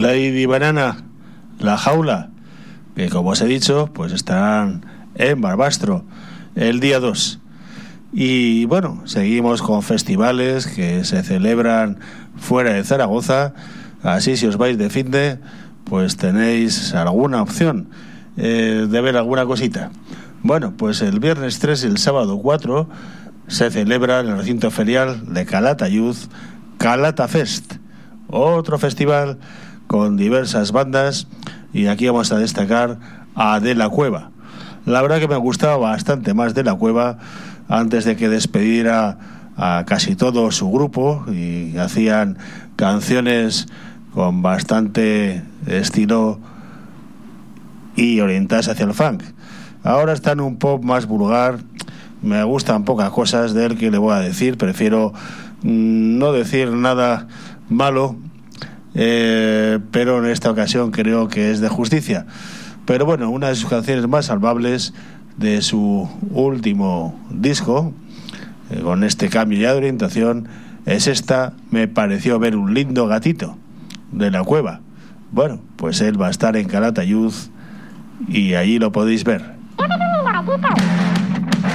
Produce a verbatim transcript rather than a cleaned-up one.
Lady Banana, La Jaula, que como os he dicho, pues estarán en Barbastro el día dos. Y bueno, seguimos con festivales que se celebran fuera de Zaragoza, así si os vais de finde, pues tenéis alguna opción eh, de ver alguna cosita. Bueno, pues el viernes tres y el sábado cuatro se celebra en el recinto ferial de Calatayud Calata Fest, otro festival con diversas bandas, y aquí vamos a destacar a De la Cueva. La verdad que me gustaba bastante más De la Cueva antes de que despediera a casi todo su grupo, y hacían canciones con bastante estilo y orientadas hacia el funk. Ahora está en un pop más vulgar. Me gustan pocas cosas de él, que le voy a decir. Prefiero mmm, no decir nada malo, eh, pero en esta ocasión creo que es de justicia. Pero bueno, una de sus canciones más salvables de su último disco, eh, con este cambio ya de orientación, es esta: Me pareció ver un lindo gatito, De la Cueva. Bueno, pues él va a estar en Calatayud y allí lo podéis ver. ¡Yo me veo un lindo gatito!